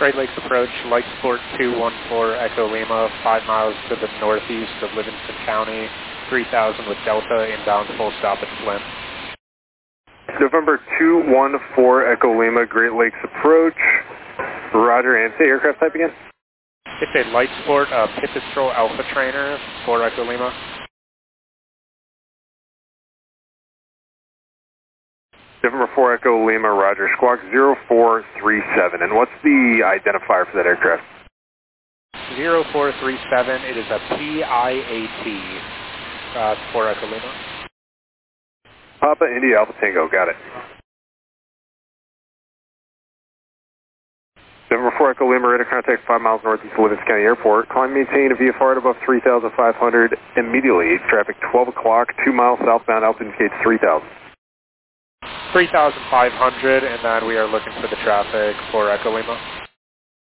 Great Lakes Approach, Lightsport 214 Echo Lima, 5 miles to the northeast of Livingston County, 3000 with Delta, inbound full stop at Flint. November 214 Echo Lima, Great Lakes Approach. Roger, and say aircraft type again? It's a Lightsport Pipistrel Alpha Trainer for Echo Lima. November 4 Echo Lima, Roger, Squawk 0437. And what's the identifier for that aircraft? 0437, it is a PIAT for Echo Lima. Papa India Alpha Tango, got it. November 4 Echo Lima, radar contact 5 miles northeast of Livingston County Airport. Climb maintain a VFR at above 3,500 immediately. Traffic 12 o'clock, 2 miles southbound, altitude indicates 3,000. 3,500, and then we are looking for the traffic for Echo Lima.